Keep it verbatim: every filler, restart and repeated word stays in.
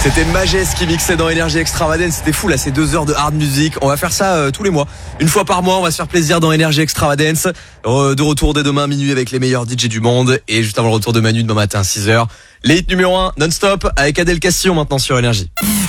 C'était Majest qui mixait dans Énergie Extravagance. C'était fou là, c'est deux heures de hard music. On va faire ça euh, tous les mois. Une fois par mois, on va se faire plaisir dans Énergie Extravagance. Euh, de retour dès demain minuit avec les meilleurs D J du monde. Et juste avant le retour de Manu demain matin six heures. Les hits numéro un non-stop avec Adèle Castillon maintenant sur Énergie.